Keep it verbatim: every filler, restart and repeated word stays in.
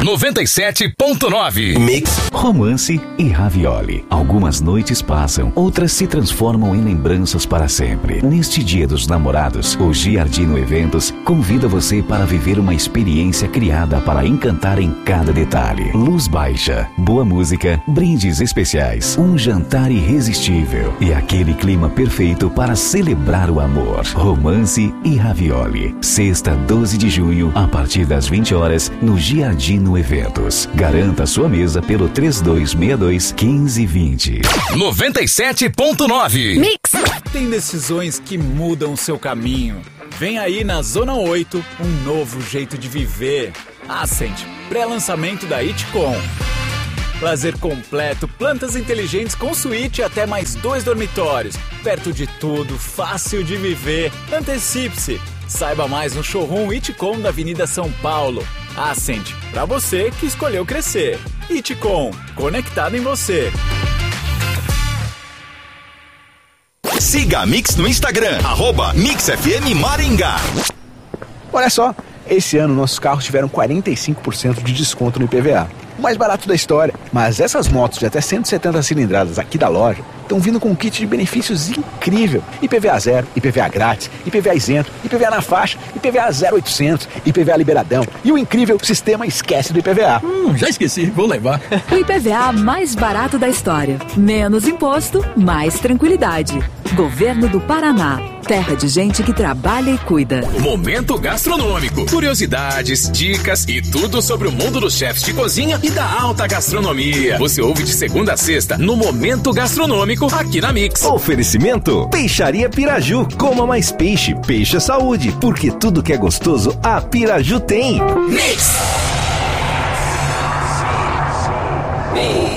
noventa e sete ponto nove. Mix. Romance e ravioli. Algumas noites passam, outras se transformam em lembranças para sempre. Neste Dia dos Namorados, o Giardino Eventos convida você para viver uma experiência criada para encantar em cada detalhe. Luz baixa, boa música, brindes especiais, um jantar irresistível e aquele clima perfeito para celebrar o amor. Romance e ravioli. Sexta, doze de junho, a partir das vinte horas, no Giardino Eventos. Garanta sua mesa pelo três dois seis dois, um cinco dois zero. noventa e sete ponto nove. Mix. Tem decisões que mudam o seu caminho. Vem aí na Zona oito, um novo jeito de viver. Ascent, pré-lançamento da Itcom. Lazer completo, plantas inteligentes com suíte e até mais dois dormitórios. Perto de tudo, fácil de viver. Antecipe-se. Saiba mais no showroom Itcom da Avenida São Paulo. Ascent, pra você que escolheu crescer. Itcom, conectado em você. Siga a Mix no Instagram, arroba Mix F M Maringá. Olha só, esse ano nossos carros tiveram quarenta e cinco por cento de desconto no I P V A. O mais barato da história. Mas essas motos de até cento e setenta cilindradas aqui da loja estão vindo com um kit de benefícios incrível. I P V A zero, I P V A grátis, I P V A isento, I P V A na faixa, I P V A zero oitocentos, I P V A liberadão e o incrível sistema esquece do I P V A. Hum, já esqueci, vou levar. O I P V A mais barato da história. Menos imposto, mais tranquilidade. Governo do Paraná. Terra de gente que trabalha e cuida. Momento gastronômico. Curiosidades, dicas e tudo sobre o mundo dos chefes de cozinha e da alta gastronomia. Você ouve de segunda a sexta no Momento Gastronômico aqui na Mix. Oferecimento Peixaria Piraju. Coma mais peixe, peixe é saúde, porque tudo que é gostoso a Piraju tem. Mix. Mix.